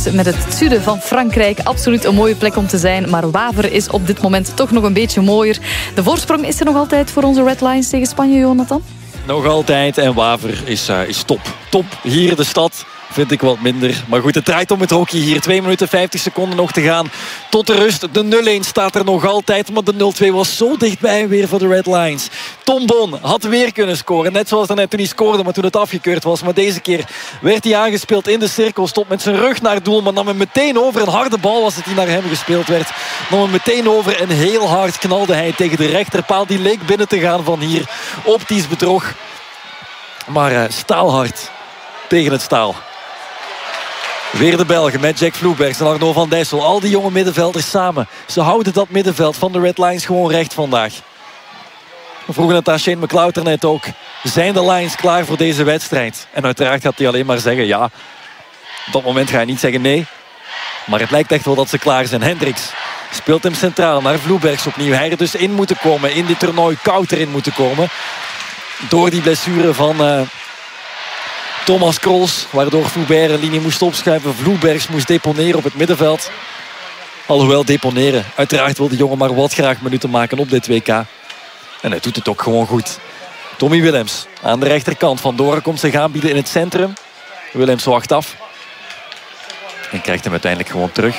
Met het zuiden van Frankrijk absoluut een mooie plek om te zijn. Maar Wavre is op dit moment toch nog een beetje mooier. De voorsprong is er nog altijd voor onze Red Lions tegen Spanje, Jonathan? Nog altijd. En Wavre is top. Top hier in de stad. Vind ik wat minder. Maar goed, het draait om het hockey hier. 2 minuten 50 seconden nog te gaan. Tot de rust. De 0-1 staat er nog altijd. Maar de 0-2 was zo dichtbij weer voor de Red Lions. Tom Bon had weer kunnen scoren. Net zoals daarnet toen hij scoorde, maar toen het afgekeurd was. Maar deze keer werd hij aangespeeld in de cirkel. Stond met zijn rug naar het doel. Maar nam hem meteen over. Een harde bal was het die naar hem gespeeld werd. Nam hem meteen over. En heel hard knalde hij tegen de rechterpaal. Die leek binnen te gaan van hier. Optisch bedrog. Maar staalhard tegen het staal. Weer de Belgen met Jack Vloebergs en Arnaud van Dijssel. Al die jonge middenvelders samen. Ze houden dat middenveld van de Red Lions gewoon recht vandaag. We vroegen het aan Shane McLeod er net ook. Zijn de Lions klaar voor deze wedstrijd? En uiteraard gaat hij alleen maar zeggen ja. Op dat moment ga je niet zeggen nee. Maar het lijkt echt wel dat ze klaar zijn. Hendricks speelt hem centraal naar Vloebergs opnieuw. Hij er dus in moeten komen. In dit toernooi koud erin moeten komen. Door die blessure van Thomas Krols. Waardoor Vloebert een linie moest opschuiven. Vloebergs moest deponeren op het middenveld. Alhoewel deponeren. Uiteraard wil de jongen maar wat graag minuten maken op dit WK. En hij doet het ook gewoon goed. Tommy Willems aan de rechterkant. Van Doren komt zich aanbieden in het centrum. Willems wacht af. En krijgt hem uiteindelijk gewoon terug.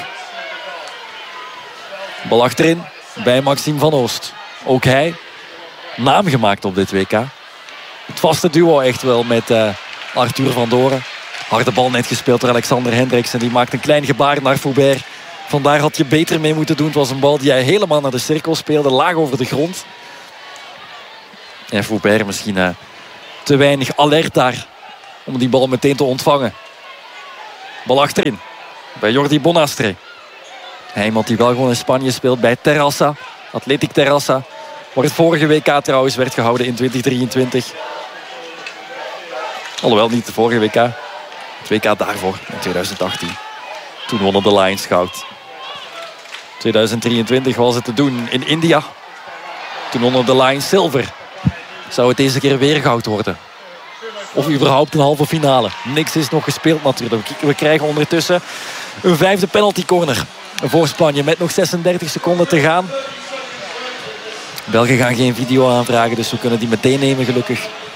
Bal achterin bij Maxime van Oost. Ook hij naam gemaakt op dit WK. Het vaste duo echt wel met Arthur van Doren. Harde bal net gespeeld door Alexander Hendricks. En die maakt een klein gebaar naar Vloebert. Vandaar had je beter mee moeten doen. Het was een bal die hij helemaal naar de cirkel speelde. Laag over de grond. En Vloebert misschien te weinig alert daar. Om die bal meteen te ontvangen. Bal achterin. Bij Jordi Bonastre. Hij iemand die wel gewoon in Spanje speelt bij Terrassa. Athletic Terrassa. Waar het vorige WK trouwens werd gehouden in 2023. Alhoewel niet de vorige WK. Het WK daarvoor in 2018. Toen wonnen de Lions goud. 2023 was het te doen in India. Toen wonnen de Lions zilver. Zou het deze keer weer goud worden? Of überhaupt een halve finale? Niks is nog gespeeld natuurlijk. We krijgen ondertussen een 5e penalty corner voor Spanje. Met nog 36 seconden te gaan. Belgen gaan geen video aanvragen, dus we kunnen die meteen nemen gelukkig.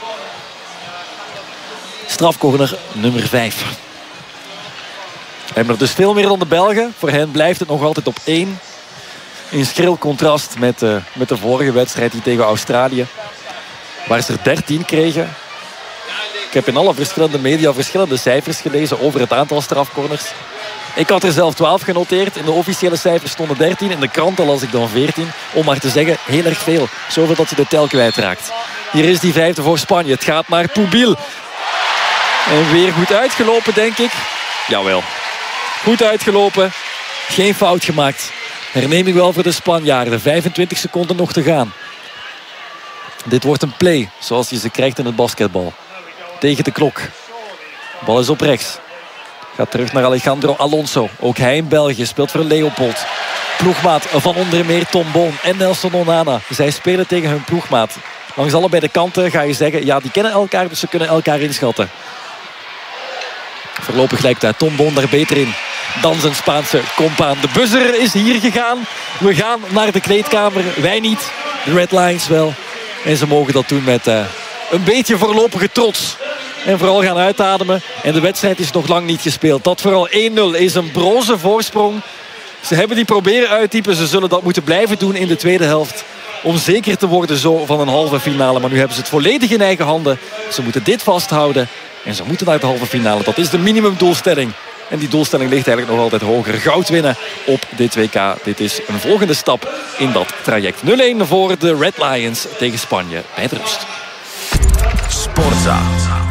Strafcorner nummer 5. We hebben er dus veel meer dan de Belgen. Voor hen blijft het nog altijd op 1. In schril contrast met de vorige wedstrijd die tegen Australië. Waar ze er 13 kregen. Ik heb in alle verschillende media verschillende cijfers gelezen over het aantal strafcorners. Ik had er zelf 12 genoteerd. In de officiële cijfers stonden 13. In de kranten las ik dan 14. Om maar te zeggen, heel erg veel. Zoveel dat ze de tel kwijtraakt. Hier is die 5e voor Spanje. Het gaat naar Pubil. En weer goed uitgelopen, denk ik. Jawel. Goed uitgelopen. Geen fout gemaakt. Herneming wel voor de Spanjaarden. 25 seconden nog te gaan. Dit wordt een play, zoals je ze krijgt in het basketbal. Tegen de klok. Bal is op rechts. Gaat terug naar Alejandro Alonso. Ook hij in België speelt voor Leopold. Ploegmaat van onder meer Tom Bon en Nelson Onana. Zij spelen tegen hun ploegmaat. Langs allebei de kanten ga je zeggen, ja, die kennen elkaar, dus ze kunnen elkaar inschatten. Voorlopig lijkt Tom Bon daar beter in dan zijn Spaanse compaan. De buzzer is hier gegaan. We gaan naar de kleedkamer. Wij niet. De Red Lions wel. En ze mogen dat doen met een beetje voorlopige trots. En vooral gaan uitademen. En de wedstrijd is nog lang niet gespeeld. Dat vooral 1-0 is een broze voorsprong. Ze hebben die proberen uittypen. Ze zullen dat moeten blijven doen in de tweede helft. Om zeker te worden zo van een halve finale. Maar nu hebben ze het volledig in eigen handen. Ze moeten dit vasthouden. En ze moeten naar de halve finale. Dat is de minimumdoelstelling. En die doelstelling ligt eigenlijk nog altijd hoger. Goud winnen op dit WK. Dit is een volgende stap in dat traject. 0-1 voor de Red Lions tegen Spanje bij de rust. Sportza.